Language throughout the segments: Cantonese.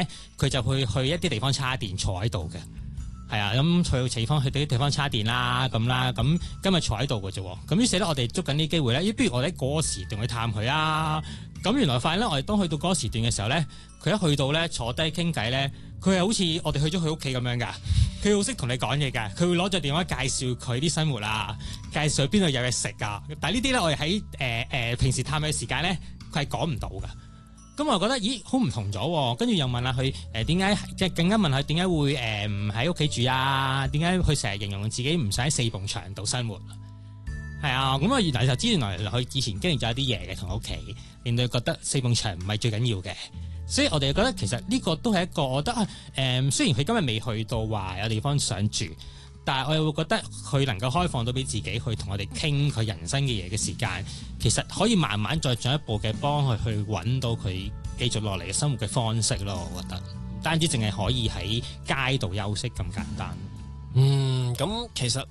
咧，佢就會去一啲地方叉電坐喺度嘅。係啊，咁去啲地方叉電啦，咁啦，咁今日坐喺度嘅啫。咁於是咧，我哋捉緊啲機會咧，不如我哋喺嗰個時段去探佢啊。咁原來發現咧，我哋當去到嗰個時段嘅時候咧，佢一去到咧坐低傾偈咧，佢係好似我哋去咗佢屋企咁樣㗎。佢好識同你講嘢㗎，佢會攞住電話介紹佢啲生活啊，介紹去邊度有嘢食㗎。但係呢啲咧，我哋喺平時探佢嘅時間咧，佢係講唔到㗎。咁我覺得，咦，好唔同咗，跟住又問下佢點解，即係更加問佢點解會唔喺屋企住啊？點解佢成日形容自己唔想喺四埲牆度生活？係啊，咁啊原來就知原來佢以前經歷咗一啲嘢嘅同屋企，令到佢覺得四埲牆唔係最緊要嘅。所以我哋覺得其實呢個都係一個，我覺得雖然佢今日未去到話有地方想住，但係我又會覺得佢能夠開放到俾自己去同我哋傾佢人生嘅嘢嘅時間，其實可以慢慢再進一步嘅幫佢去揾到佢繼續落嚟嘅生活嘅方式咯。我覺得唔單止淨係可以喺街度休息咁簡單。 咁其實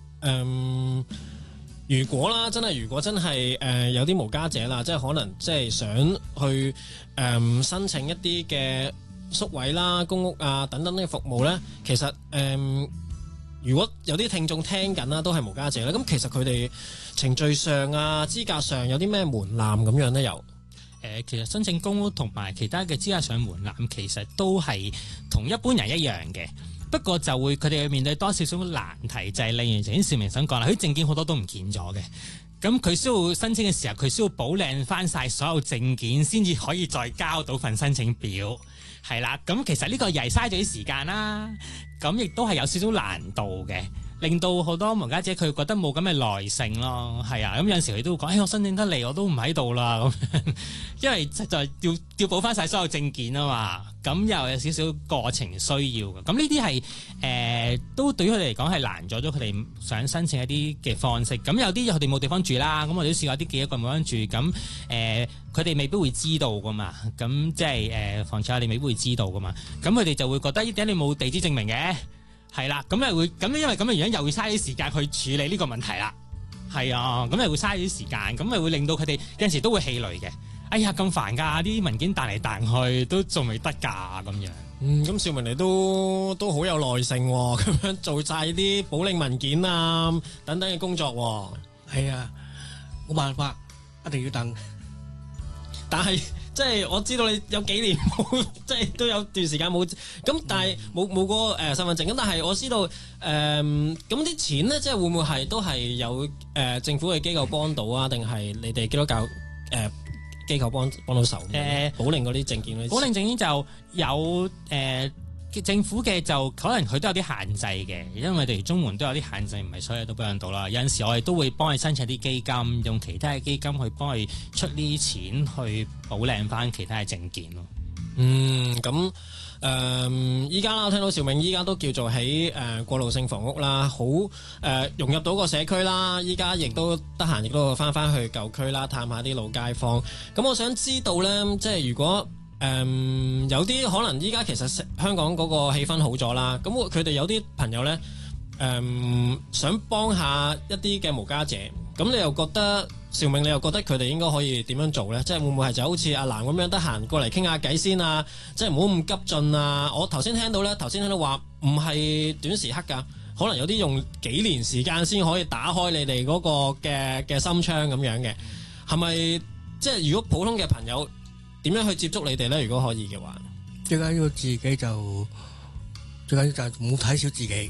如果真係有啲無家者啦，即係可能即係想去申請一啲嘅宿位啦、公屋啊等等嘅服務咧，其實如果有啲聽眾聽緊啦，都係無家者咧，咁其實佢哋程序上啊、資格上有啲咩門檻咁樣咧？又其實申請公屋同埋其他嘅資格上門檻，其實都係同一般人一樣嘅。不過就會佢哋面對多少少難題，就係例如頭先少明想講啦，佢啲證件好多都唔見咗嘅。咁佢需要申請嘅時候，佢需要補領翻晒所有證件，先至可以再交到份申請表。係啦，咁其實呢個又係嘥咗啲時間啦。咁亦都係有少少難度嘅，令到好多無家者佢覺得冇咁嘅耐性咯。係啊，咁有陣時佢都會講，我申請得嚟我都唔喺度啦。咁因為實在要補翻晒所有證件啊嘛。咁又有少少過程需要嘅。咁呢啲係都對於佢哋嚟講係難咗佢哋想申請一啲嘅方式。咁有啲佢哋冇地方住啦。咁我哋都試過啲幾個冇地方住。咁佢哋未必會知道噶嘛。咁即係房署你未必會知道噶嘛。咁佢哋就會覺得點解你冇地址證明嘅？係啦，咁又會咁因為咁嘅原因又會嘥啲時間去處理呢個問題啦。係啊，咁又會嘥啲時間，咁咪會令到佢哋有陣時都會氣餒嘅。哎呀，咁煩㗎！啲文件彈嚟彈去都仲未得㗎咁樣。 咁少明你都好有耐性喎，咁樣做晒啲補領文件啊等等嘅工作喎。 係啊，冇辦法，一定要等。 但係即係我知道你有幾年冇，即係都有段時間冇咁，但係冇嗰個身份證。咁但係我知道咁啲錢咧，即係會唔會係都係有政府嘅機構幫到啊？定係你哋基督教機構幫到手？補領嗰啲證件， 補領證件就有政府嘅就可能佢都有啲限制嘅，因為例如綜援都有啲限制，唔係所有都幫到啦。有陣時我哋都會幫佢申請啲基金，用其他嘅基金去幫佢出呢啲錢去補領翻其他嘅證件咯。 咁依家啦，我聽到兆銘依家都叫做喺過渡性房屋啦，好融入到個社區啦。依家亦都得閒，亦都翻去舊區啦，探下啲老街坊。咁我想知道呢，即係如果有啲可能依家其實香港嗰個氣氛好咗啦，咁佢哋有啲朋友呢，想幫下一啲嘅無家者，咁你又覺得兆銘，你又覺得佢哋應該可以點樣做呢？即係會唔會係就好似阿蘭咁樣得閒過嚟傾下偈先啊？即係唔好咁急進啊！我頭先聽到話唔係短時刻㗎，可能有啲用幾年時間先可以打開你哋嗰個嘅心窗咁樣嘅，係咪？即係如果普通嘅朋友點樣去接觸你哋呢？如果可以嘅話， 最緊要自己最緊要就唔好睇小自己。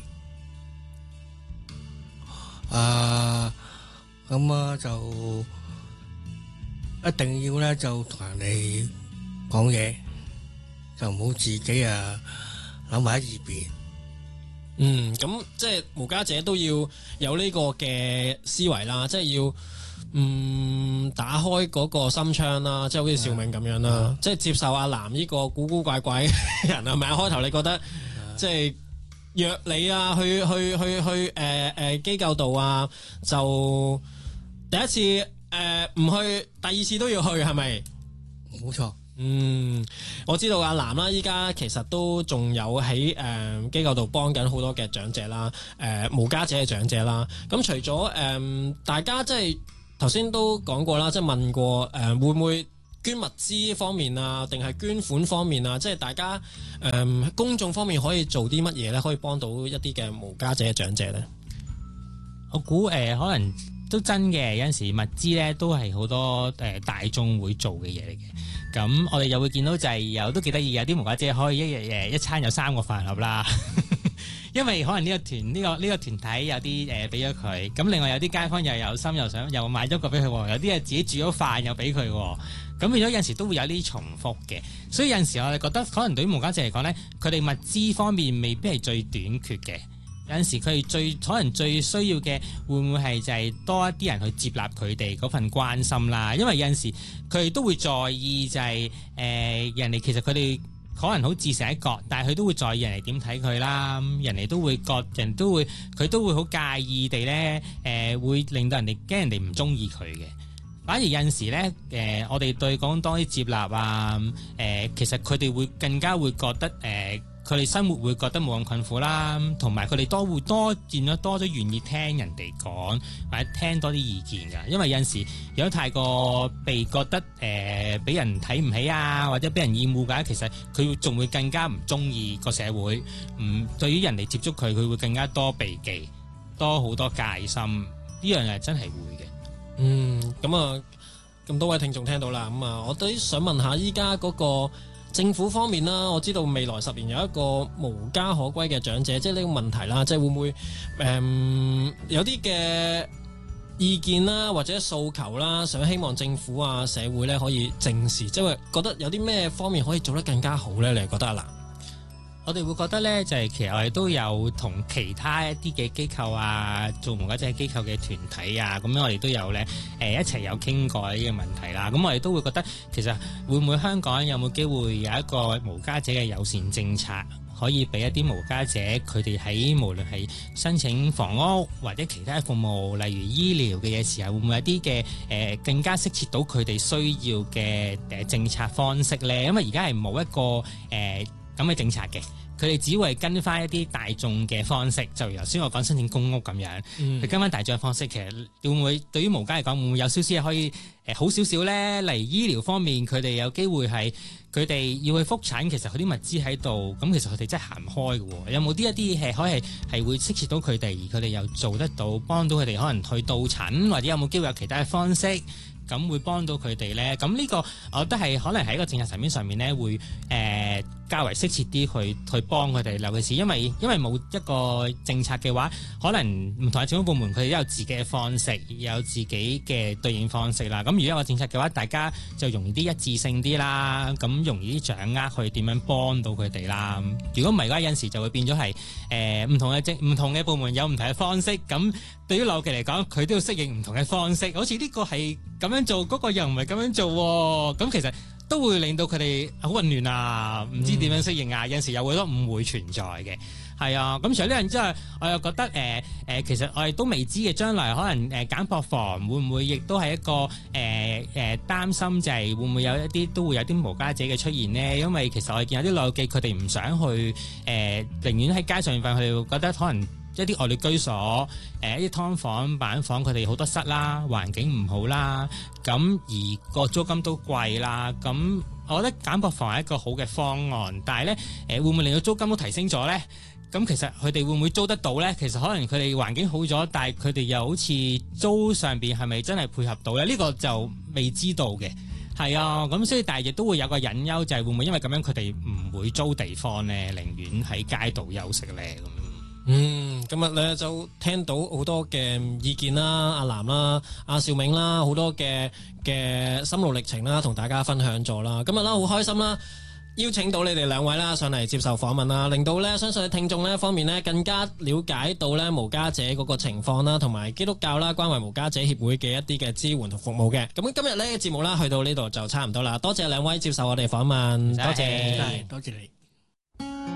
咁就一定要咧就同人哋講嘢，就唔好自己諗埋喺二邊。 咁即係無家者都要有呢個嘅思維啦，即係要打開嗰個心窗啦，即係好似兆銘咁樣啦，即係接受阿南呢個古古怪怪嘅人係咪？開頭你覺得即係約你啊，去機構度啊，就第一次唔去，第二次都要去，係咪？ 冇錯。 我知道阿南啦，依家其實都仲有喺機構度幫緊好多嘅長者啦，無家者嘅長者啦。咁除咗大家即係頭先都講過啦，即係問過會唔會捐物資方面啊，定係捐款方面啊，即係大家公眾方面可以做啲乜嘢咧，可以幫到一啲嘅無家者嘅長者咧？ 我估可能都真嘅，有陣時物資咧都係好多大眾會做嘅嘢嚟嘅。咁我哋又會見到就係有都幾得意，有啲無家者可以一日一餐有3個飯盒啦。因為可能呢個團體有啲俾咗佢，咁另外有啲街坊又有心又想又買咗個俾佢，有啲係自己煮咗飯又俾佢，咁變咗有陣時都會有啲重複嘅。所以有陣時我哋覺得可能對於無家者嚟講咧，佢哋物資方面未必係最短缺嘅。有陣時佢哋可能最需要嘅會唔會係就係多一啲人去接納佢哋嗰份關心啦？因為有陣時佢哋都會在意就係人哋其實佢哋可能好自成一角，但係佢都會在意人哋點睇佢啦。人哋都會佢都會好介意地咧會令到人哋驚人哋唔中意佢嘅。反而有陣時咧我哋對講多啲接納啊其實佢哋會更加會覺得佢哋生活會覺得冇咁困苦啦，同埋佢哋多見咗多咗願意聽人哋講，或者聽多啲意見㗎。因為有陣時如果太過被覺得俾人睇唔起啊，或者俾人厭惡㗎，其實佢仲會更加唔中意個社會。對於人哋接觸佢會更加多避忌，多好多戒心。呢樣係真係會嘅。 咁多位聽眾聽到啦，我都想問下依家嗰個政府方面啦，我知道未來10年有一個無家可歸嘅長者，即係呢個問題啦，即係會唔會有啲嘅意見啦，或者訴求啦，想希望政府啊社會咧可以正視，即係覺得有啲咩方面可以做得更加好咧？你係覺得啊？ 我哋會覺得咧，就係其實我哋都有同其他一啲嘅機構啊，做無家者機構嘅團體啊，咁樣我哋都有咧一齊有傾過呢個問題啦。咁我哋都會覺得其實會唔會香港有冇機會有一個無家者嘅友善政策，可以俾一啲無家者佢哋喺無論係申請房屋或者其他服務，例如醫療嘅嘢時候，會唔會有啲嘅更加適切到佢哋需要嘅政策方式咧？因為而家係冇一個咁嘅政策嘅，佢哋只會跟翻一啲大眾嘅方式，就如頭先我講申請公屋咁樣，佢跟翻大眾嘅方式，其實會唔會對於無家嚟講，會唔會有少少可以好少少咧？例如醫療方面，佢哋有機會係佢哋要去覆診，其實佢啲物資喺度，咁其實佢哋真係行唔開嘅喎。有冇啲一啲係可以係會適切到佢哋，而佢哋又做得到，幫到佢哋可能去到診，或者有冇機會有其他嘅方式？咁會幫到佢哋咧，咁呢個我覺得係可能喺一個政策層面上面咧，會較為適切啲去幫佢哋。尤其是因為冇一個政策嘅話，可能唔同嘅政府部門佢哋都有自己嘅方式，有自己嘅對應方式啦。咁如果有個政策嘅話，大家就容易啲一致性啲啦，咁容易啲掌握去點樣幫到佢哋啦。如果唔係嘅話，有陣時就會變咗係唔同嘅部門有唔同嘅方式，咁對於老記嚟講，佢都要適應唔同嘅方式。好似呢個係咁樣做，嗰個又唔係咁樣做，咁其實都會令到佢哋好混亂啊，唔知點樣適應啊，有陣時有好多誤會存在嘅。係啊，咁除咗呢樣之外，我又覺得其實我哋都未知嘅將來可能簡薄房會唔會亦都係一個擔心，就係會唔會有一啲都會有啲無家者嘅出現呢？因為其實我哋見有啲老記佢哋唔想去寧願喺街上面瞓，佢哋會覺得可能一啲惡劣居所，一啲劏房、板房，佢哋好多室啦，環境唔好啦，咁而個租金都貴啦，咁我覺得簡薄房係一個好嘅方案，但係咧會唔會令到租金都提升咗咧？咁其實佢哋會唔會租得到咧？其實可能佢哋環境好咗，但係佢哋又好似租上邊係咪真係配合到咧？呢個就未知道嘅。係啊，咁所以但係亦都會有個隱憂，就係會唔會因為咁樣佢哋唔會租地方咧，寧願喺街度休息咧咁。 今日咧就聽到好多嘅意見啦，阿南啦、阿兆銘啦，好多嘅心路歷程啦，同大家分享咗啦。今日啦好開心啦，邀請到你哋兩位啦上嚟接受訪問啦，令到咧相信聽眾呢方面呢更加了解到咧無家者嗰個情況啦，同埋基督教啦關懷無家者協會嘅一啲嘅支援同服務嘅。咁今日呢節目啦去到呢度就差唔多啦，多謝兩位接受我哋訪問，多謝多謝你。